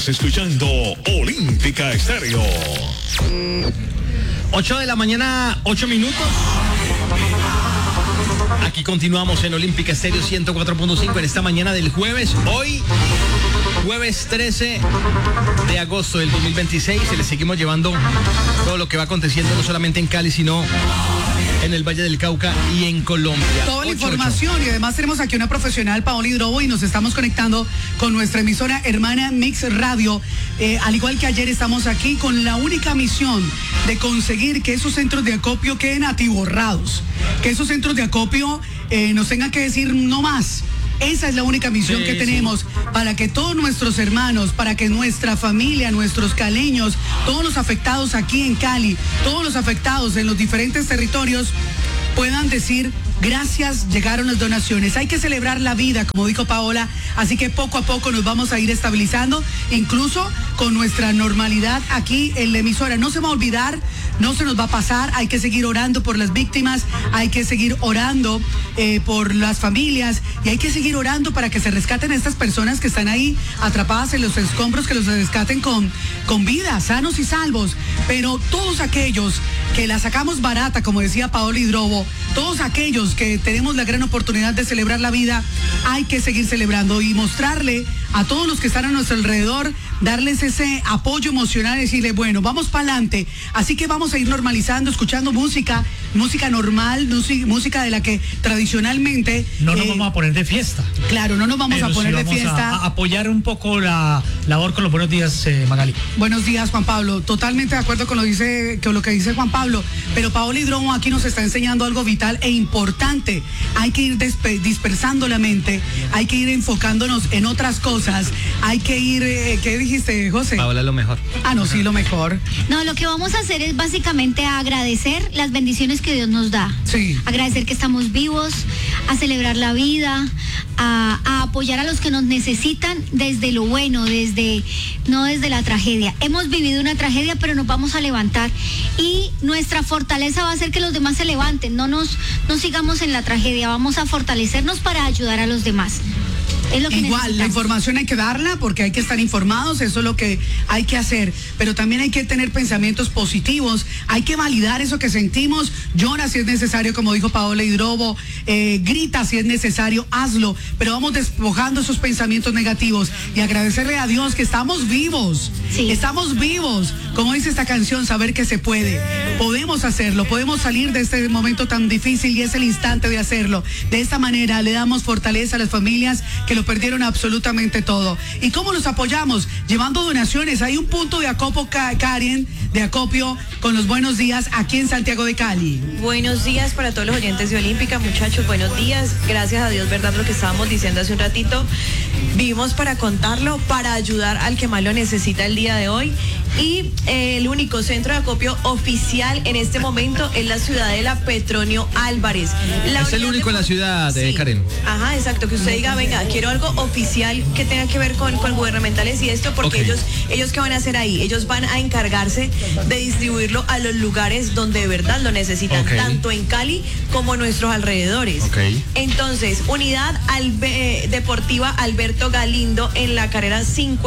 Estás escuchando Olímpica Estéreo. 8 de la mañana, 8 minutos. Aquí continuamos en Olímpica Estéreo 104.5 en esta mañana del jueves. Hoy, jueves 13 de agosto del 2026. Se les seguimos llevando todo lo que va aconteciendo, no solamente en Cali, sino en el Valle del Cauca y en Colombia. Toda la información, y además tenemos aquí una profesional, Paola Hidrobo, y nos estamos conectando con nuestra emisora hermana Mix Radio. Al igual que ayer, estamos aquí con la única misión de conseguir que esos centros de acopio queden atiborrados, que esos centros de acopio nos tengan que decir no más. Esa es la única misión que tenemos, para que todos nuestros hermanos, para que nuestra familia, nuestros caleños, todos los afectados aquí en Cali, todos los afectados en los diferentes territorios puedan decir: gracias, llegaron las donaciones. Hay que celebrar la vida, como dijo Paola, así que poco a poco nos vamos a ir estabilizando, incluso con nuestra normalidad aquí en la emisora. No se va a olvidar, no se nos va a pasar, hay que seguir orando por las víctimas, hay que seguir orando por las familias, y hay que seguir orando para que se rescaten a estas personas que están ahí atrapadas en los escombros, que los rescaten con vida, sanos y salvos. Pero todos aquellos que la sacamos barata, como decía Paola Hidrobo, todos aquellos que tenemos la gran oportunidad de celebrar la vida, hay que seguir celebrando y mostrarle a todos los que están a nuestro alrededor, darles ese apoyo emocional, decirle: bueno, vamos para adelante. Así que vamos a ir normalizando, escuchando música normal, música de la que tradicionalmente no nos vamos a poner de fiesta. Claro, no nos vamos a poner de fiesta. A apoyar un poco la labor con los buenos días, Magali. Buenos días, Juan Pablo. Totalmente de acuerdo con lo que dice Juan Pablo. Pero Paola Hidrobo aquí nos está enseñando algo vital e importante. Hay que ir dispersando la mente, hay que ir enfocándonos en otras cosas, hay que ir, ¿qué dijiste, José? Paola, lo mejor. No, sí, lo mejor. No, lo que vamos a hacer es básicamente agradecer las bendiciones que Dios nos da. Sí. Agradecer que estamos vivos, a celebrar la vida, a apoyar a los que nos necesitan desde lo bueno, no desde la tragedia. Hemos vivido una tragedia, pero nos vamos a levantar, y nuestra fortaleza va a hacer que los demás se levanten. No sigamos en la tragedia, vamos a fortalecernos para ayudar a los demás. Es lo que igual, la información hay que darla porque hay que estar informados, eso es lo que hay que hacer, pero también hay que tener pensamientos positivos, hay que validar eso que sentimos, llora si es necesario, como dijo Paola Hidrobo, grita si es necesario, hazlo, pero vamos despojando esos pensamientos negativos y agradecerle a Dios que estamos vivos, estamos vivos, como dice esta canción, saber que se puede, podemos hacerlo, podemos salir de este momento tan difícil y es el instante de hacerlo. De esta manera le damos fortaleza a las familias que lo perdieron absolutamente todo. ¿Y cómo los apoyamos? Llevando donaciones. Hay un punto de acopio, Karen, de acopio con los buenos días aquí en Santiago de Cali. Buenos días para todos los oyentes de Olímpica, muchachos, buenos días. Gracias a Dios, ¿verdad? Lo que estábamos diciendo hace un ratito. Vivimos para contarlo, para ayudar al que más lo necesita el día de hoy. Y el único centro de acopio oficial en este momento es la Ciudadela Petronio Álvarez. Es el único en la ciudad, Karen. Ajá, exacto, que usted diga, venga, quiero algo oficial que tenga que ver con gubernamentales y esto, porque ellos ¿qué van a hacer ahí? Ellos van a encargarse de distribuirlo a los lugares donde de verdad lo necesitan, tanto en Cali como en nuestros alrededores. Entonces, Unidad Deportiva Alberto Galindo en la carrera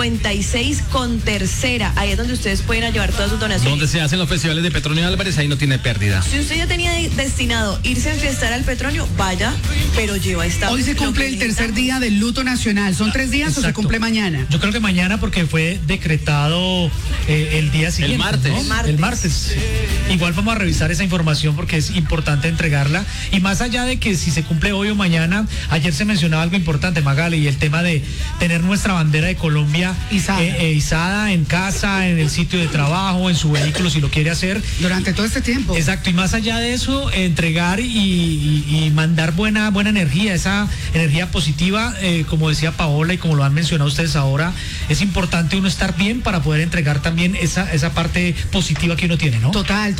56 con tercera. Ahí es donde ustedes pueden llevar todas sus donaciones. Donde se hacen los festivales de Petronio Álvarez, ahí no tiene pérdida. Si usted ya tenía destinado irse a enfiestar al Petronio, vaya, pero lleva esta. Hoy se cumple el tercer día del luto nacional. ¿Son 3 días o se cumple mañana? Yo creo que mañana, porque fue decretado el día siguiente. El martes. ¿no? El martes. Igual vamos a revisar esa información porque es importante entregarla. Y más allá de que si se cumple hoy o mañana, ayer se mencionaba algo importante, Magali, y el tema de tener nuestra bandera de Colombia izada en casa, en el sitio de trabajo, en su vehículo, si lo quiere hacer. Durante todo este tiempo. Exacto. Y más allá de eso, entregar y mandar buena energía, esa energía positiva, como decía Paola y como lo han mencionado ustedes ahora, es importante uno estar bien para poder entregar también esa parte positiva que uno tiene, ¿no? Total.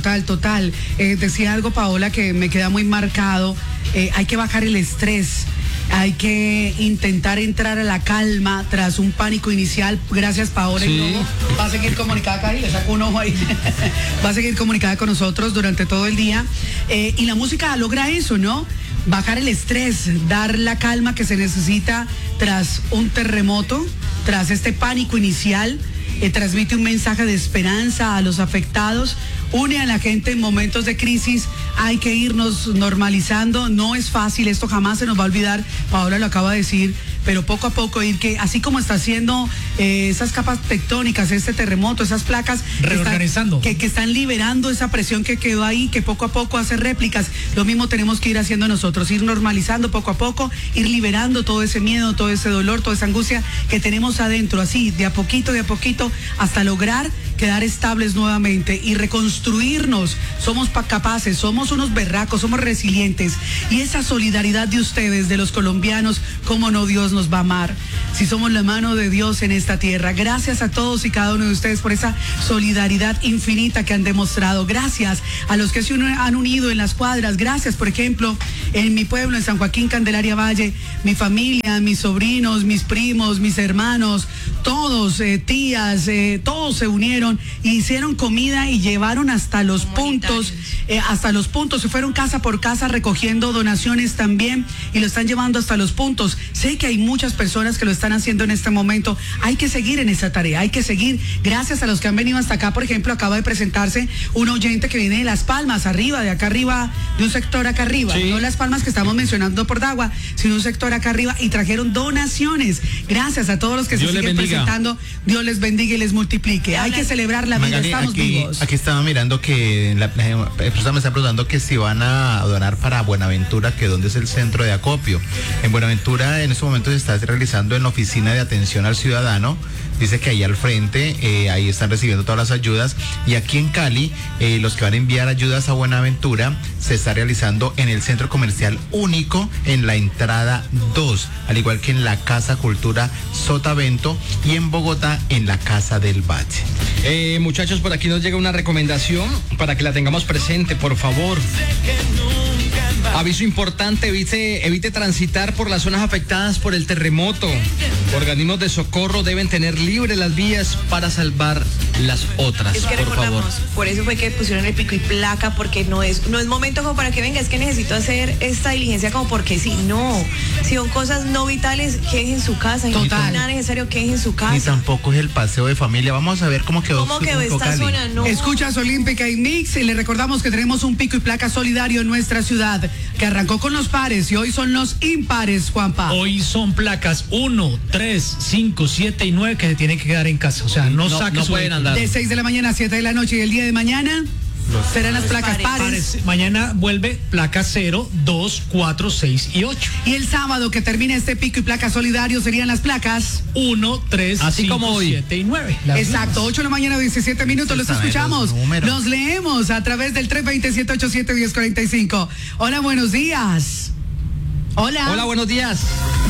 Decía algo, Paola, que me queda muy marcado. Hay que bajar el estrés. Hay que intentar entrar a la calma tras un pánico inicial. Gracias, Paola. Sí. Va a seguir comunicada acá y le saco un ojo ahí. Va a seguir comunicada con nosotros durante todo el día. Y la música logra eso, ¿no? Bajar el estrés, dar la calma que se necesita tras un terremoto, tras este pánico inicial. Transmite un mensaje de esperanza a los afectados, une a la gente en momentos de crisis. Hay que irnos normalizando, no es fácil, esto jamás se nos va a olvidar, Paola lo acaba de decir, pero poco a poco ir que, así como está haciendo esas capas tectónicas, este terremoto, esas placas, reorganizando, que están liberando esa presión que quedó ahí, que poco a poco hace réplicas, lo mismo tenemos que ir haciendo nosotros, ir normalizando poco a poco, ir liberando todo ese miedo, todo ese dolor, toda esa angustia que tenemos adentro, así, de a poquito, hasta lograr quedar estables nuevamente y reconstruirnos. Somos capaces, somos unos berracos, somos resilientes, y esa solidaridad de ustedes, de los colombianos, cómo no, Dios nos va a amar si somos la mano de Dios en esta tierra. Gracias a todos y cada uno de ustedes por esa solidaridad infinita que han demostrado. Gracias a los que se han unido en las cuadras. Gracias, por ejemplo, en mi pueblo, en San Joaquín, Candelaria Valle, mi familia, mis sobrinos, mis primos, mis hermanos, todos, tías, todos se unieron y hicieron comida y llevaron hasta los puntos, se fueron casa por casa recogiendo donaciones también y lo están llevando hasta los puntos. Sé que hay muchas personas que lo están haciendo en este momento. Hay que seguir en esa tarea, hay que seguir. Gracias a los que han venido hasta acá. Por ejemplo, acaba de presentarse un oyente que viene de Las Palmas, arriba, de acá arriba, de un sector acá arriba, sí. No Las Palmas que estamos mencionando por Dagua, sino un sector acá arriba, y trajeron donaciones. Gracias a todos los que se siguen presentando. Dios les bendiga y les multiplique. Hay que celebrar la vida, estamos vivos. Aquí estaba mirando que la persona me está preguntando que si van a donar para Buenaventura, que dónde es el centro de acopio. En Buenaventura en este momento se está realizando en la oficina de atención al ciudadano. Dice que ahí al frente, ahí están recibiendo todas las ayudas. Y aquí en Cali, los que van a enviar ayudas a Buenaventura, se está realizando en el Centro Comercial Único, en la entrada 2, al igual que en la Casa Cultura Sotavento, y en Bogotá, en la Casa del Valle. Muchachos, por aquí nos llega una recomendación para que la tengamos presente, por favor. Aviso importante, evite transitar por las zonas afectadas por el terremoto. Organismos de socorro deben tener libres las vías para salvar las otras, es que por favor. Por eso fue que pusieron el pico y placa, porque no es momento como para que venga, es que necesito hacer esta diligencia como porque sí, no. Si son cosas no vitales, quédense en su casa. Y no es nada necesario, quédense en su casa. Ni tampoco es el paseo de familia. Vamos a ver cómo quedó esta Cali. zona, no. Escuchas Olímpica y Mix, y le recordamos que tenemos un pico y placa solidario en nuestra ciudad, que arrancó con los pares y hoy son los impares, Juanpa. Hoy son placas 1, 3, 5, 7 y 9 que se tienen que quedar en casa. O sea, no pueden andar. De 6 de la mañana a 7 de la noche, y el día de mañana serán las placas pares. Mañana vuelve placa 0, 2, 4, 6 y 8. Y el sábado que termine este pico y placa solidario serían las placas 1, 3, así 5, como hoy. 7 y 9. Exacto, 8 de la mañana, 17 minutos. Los escuchamos, los leemos a través del 320-787-1045. Hola, buenos días. Hola, buenos días.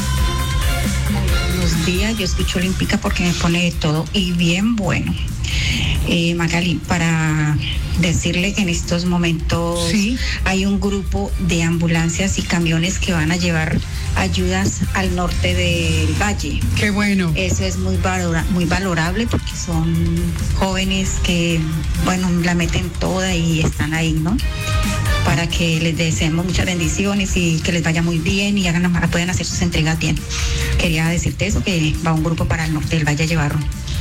Buenos días, yo escucho Olímpica porque me pone de todo y bien bueno. Magali, para decirle que en estos momentos hay un grupo de ambulancias y camiones que van a llevar ayudas al norte del valle. Qué bueno. Eso es muy valorable porque son jóvenes que, bueno, la meten toda y están ahí, ¿no? Para que les deseemos muchas bendiciones y que les vaya muy bien y puedan hacer sus entregas bien. Quería decirte eso, que va un grupo para el norte del valle a llevar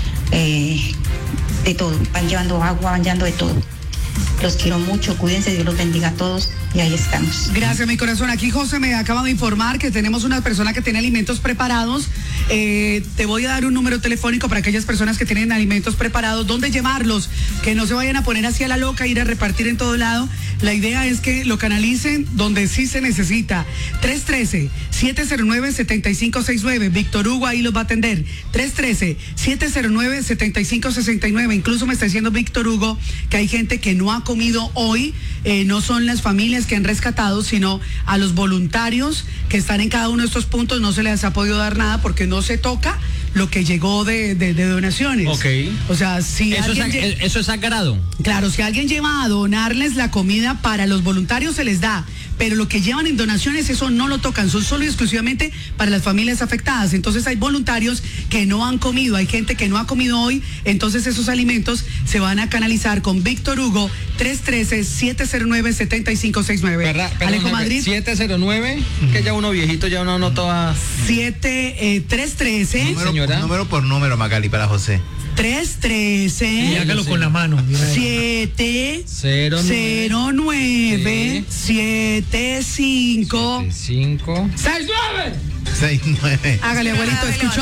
de todo, van llevando agua, van llevando de todo. Los quiero mucho, cuídense, Dios los bendiga a todos y ahí estamos. Gracias, mi corazón. Aquí José me acaba de informar que tenemos una persona que tiene alimentos preparados. Te voy a dar un número telefónico para aquellas personas que tienen alimentos preparados, dónde llevarlos, que no se vayan a poner así a la loca, ir a repartir en todo lado. La idea es que lo canalicen donde sí se necesita. 313-709-7569. Víctor Hugo ahí los va a atender. 313-709-7569. Incluso me está diciendo Víctor Hugo que hay gente que no ha comido hoy. No son las familias que han rescatado, sino a los voluntarios que están en cada uno de estos puntos. No se les ha podido dar nada porque no se toca lo que llegó de donaciones. Ok. O sea, si eso es sagrado. Claro, si alguien lleva a donarles la comida para los voluntarios se les da, pero lo que llevan en donaciones, eso no lo tocan, son solo y exclusivamente para las familias afectadas. Entonces hay voluntarios que no han comido, hay gente que no ha comido hoy, entonces esos alimentos se van a canalizar con Víctor Hugo, 313-709-7569. Alejo Madrid. 709, que ya uno viejito, ya uno no toda. 313. Número por número, Magali, para José. 313. Y hágalo con la mano. 709 75 69. 69. Hágale, abuelito, ¿escuchó?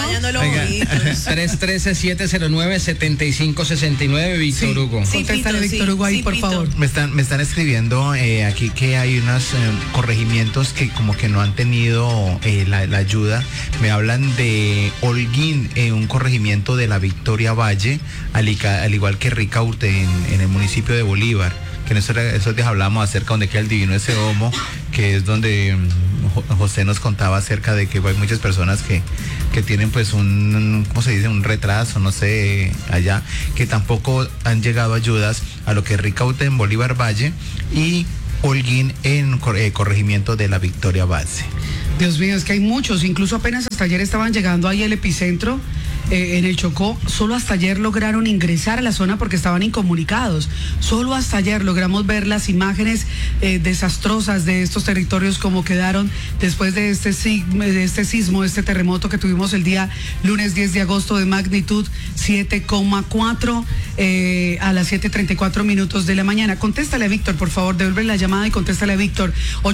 313-709-7569, Víctor Hugo. Contéstale, Víctor Hugo, ahí, por favor. Me están escribiendo aquí que hay unos corregimientos que como que no han tenido la ayuda. Me hablan de Holguín, un corregimiento de la Victoria Valle, al igual que Ricaurte en el municipio de Bolívar, que en esos días hablamos acerca donde queda el Divino ese Homo, que es donde José nos contaba acerca de que hay muchas personas que tienen pues ¿cómo se dice? Un retraso, no sé, allá, que tampoco han llegado ayudas a lo que es Ricaurte en Bolívar Valle y Holguín en corregimiento de la Victoria Valle. Dios mío, es que hay muchos, incluso apenas hasta ayer estaban llegando ahí al epicentro, en el Chocó. Solo hasta ayer lograron ingresar a la zona porque estaban incomunicados. Solo hasta ayer logramos ver las imágenes desastrosas de estos territorios como quedaron después de este sismo, este terremoto que tuvimos el día lunes 10 de agosto de magnitud 7,4 a las 7:34 de la mañana. Contéstale a Víctor, por favor, devuelve la llamada y contéstale a Víctor.